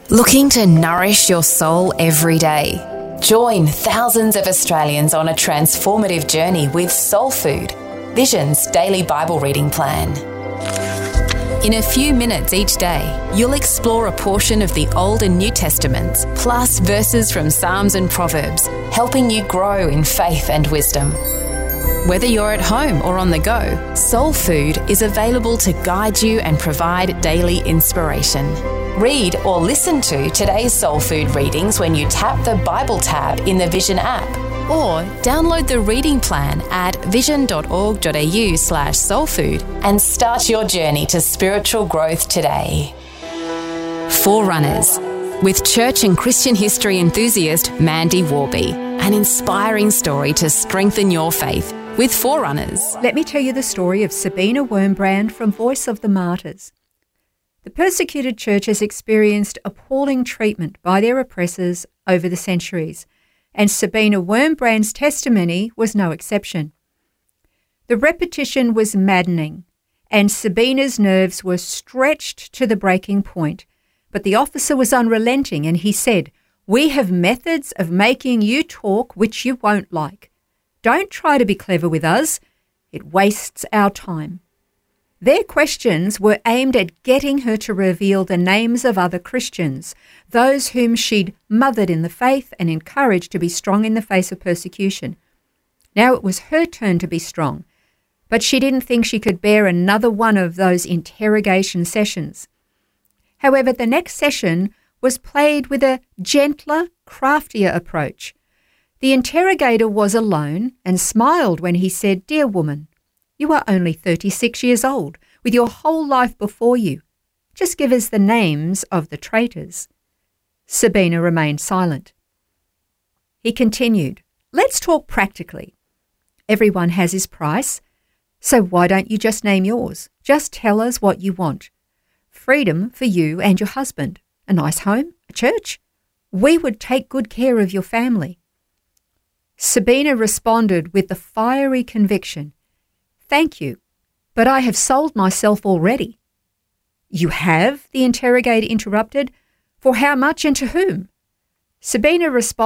Looking to nourish your soul every day? Join thousands of Australians on a transformative journey with Soul Food, Vision's daily Bible reading plan. In a few minutes each day, you'll explore a portion of the Old and New Testaments, plus verses from Psalms and Proverbs, helping you grow in faith and wisdom. Whether you're at home or on the go, Soul Food is available to guide you and provide daily inspiration. Read or listen to today's Soul Food readings when you tap the Bible tab in the Vision app, or download the reading plan at vision.org.au/soulfood and start your journey to spiritual growth today. Forerunners, with church and Christian history enthusiast Mandy Warby, an inspiring story to strengthen your faith with Forerunners. Let me tell you the story of Sabina Wurmbrand from Voice of the Martyrs. The persecuted church has experienced appalling treatment by their oppressors over the centuries, and Sabina Wurmbrand's testimony was no exception. The repetition was maddening, and Sabina's nerves were stretched to the breaking point, but the officer was unrelenting, and he said, "We have methods of making you talk which you won't like. Don't try to be clever with us. It wastes our time." Their questions were aimed at getting her to reveal the names of other Christians, those whom she'd mothered in the faith and encouraged to be strong in the face of persecution. Now it was her turn to be strong, but she didn't think she could bear another one of those interrogation sessions. However, the next session was played with a gentler, craftier approach. The interrogator was alone and smiled when he said, "Dear woman, you are only 36 years old, with your whole life before you. Just give us the names of the traitors." Sabina remained silent. He continued, "Let's talk practically. Everyone has his price, so why don't you just name yours? Just tell us what you want. Freedom for you and your husband, a nice home, a church. We would take good care of your family." Sabina responded with the fiery conviction, "Thank you, but I have sold myself already." "You have?" the interrogator interrupted. "For how much and to whom?" Sabina responded,